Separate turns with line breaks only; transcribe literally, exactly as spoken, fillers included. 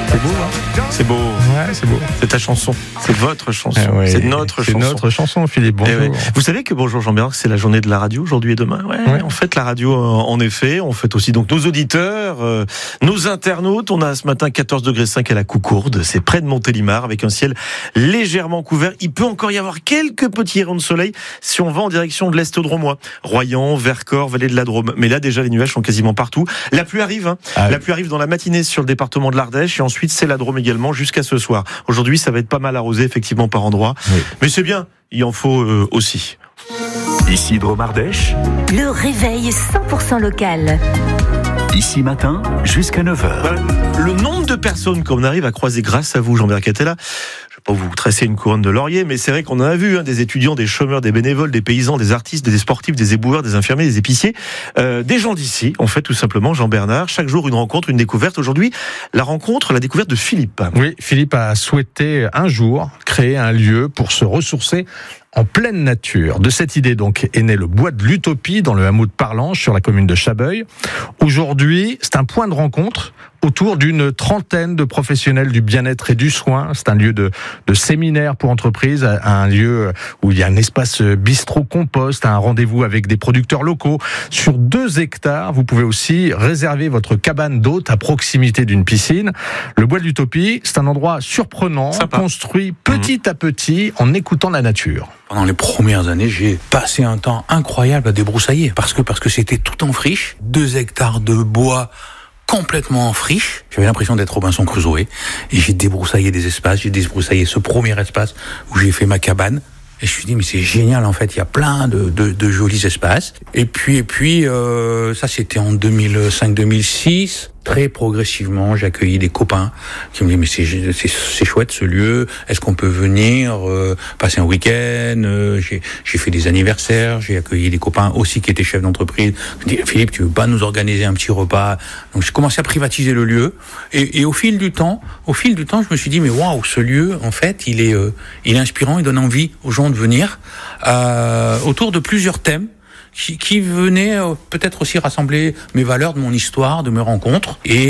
C'est beau, hein.
C'est beau.
Ouais, c'est beau.
C'est ta chanson. C'est votre chanson.
Eh oui,
c'est notre
c'est
chanson.
C'est notre chanson, Philippe. Bonjour.
Eh oui. Vous savez que Bonjour Jean-Bernard, c'est la journée de la radio aujourd'hui et demain. Ouais,
ouais.
On fête la radio en effet. On fête aussi donc nos auditeurs, euh, nos internautes. On a ce matin quatorze degrés cinq à la Coucourde. C'est près de Montélimar avec un ciel légèrement couvert. Il peut encore y avoir quelques petits rayons de soleil si on va en direction de l'Est drômois. Royan, Vercors, Vallée de la Drôme. Mais là déjà les nuages sont quasiment partout. La pluie arrive. Hein. Ah, la pluie arrive dans la matinée sur le département de l'Ardèche et ensuite c'est la Drôme également jusqu'à ce soir. Aujourd'hui ça va être pas mal arrosé effectivement par endroits. Oui. Mais c'est bien, il en faut euh, aussi.
Ici Drôme Ardèche.
Le réveil cent pour cent local.
Ici matin, jusqu'à neuf heures.
Voilà. Le nombre de personnes qu'on arrive à croiser grâce à vous, Jean-Bernard Catella, je ne vais pas vous tresser une couronne de laurier, mais c'est vrai qu'on en a vu, hein, des étudiants, des chômeurs, des bénévoles, des paysans, des artistes, des sportifs, des éboueurs, des infirmiers, des épiciers, euh, des gens d'ici. On fait tout simplement, Jean-Bernard, chaque jour une rencontre, une découverte. Aujourd'hui, la rencontre, la découverte de Philippe.
Oui, Philippe a souhaité un jour créer un lieu pour se ressourcer en pleine nature. De cette idée donc est né le Bois de l'Utopie dans le hameau de Parlange sur la commune de Chabeuil. Aujourd'hui, c'est un point de rencontre autour d'une trentaine de professionnels du bien-être et du soin. C'est un lieu de, de séminaire pour entreprises, un lieu où il y a un espace bistrot-compost, un rendez-vous avec des producteurs locaux. Sur deux hectares, vous pouvez aussi réserver votre cabane d'hôtes à proximité d'une piscine. Le Bois de l'Utopie, c'est un endroit surprenant, Sympa. construit petit à petit en écoutant la nature.
Pendant les premières années, j'ai passé un temps incroyable à débroussailler parce que parce que c'était tout en friche, deux hectares de bois complètement en friche. J'avais l'impression d'être Robinson Crusoe et j'ai débroussaillé des espaces. J'ai débroussaillé ce premier espace où j'ai fait ma cabane. Et je me suis dit, mais c'est génial, en fait, il y a plein de, de, de jolis espaces. Et puis, et puis, euh, ça, c'était en deux mille cinq deux mille six. Très progressivement, j'ai accueilli des copains qui me disaient, mais c'est, c'est, c'est chouette ce lieu, est-ce qu'on peut venir euh, passer un week-end euh, j'ai, j'ai fait des anniversaires, j'ai accueilli des copains aussi qui étaient chefs d'entreprise. Je me dis, Philippe, tu veux pas nous organiser un petit repas? Donc j'ai commencé à privatiser le lieu. Et, et au fil du temps, au fil du temps, je me suis dit, mais waouh, ce lieu, en fait, il est, euh, il est inspirant, il donne envie aux gens de venir euh, autour de plusieurs thèmes. Qui, qui venait euh, peut-être aussi rassembler mes valeurs de mon histoire, de mes rencontres. Et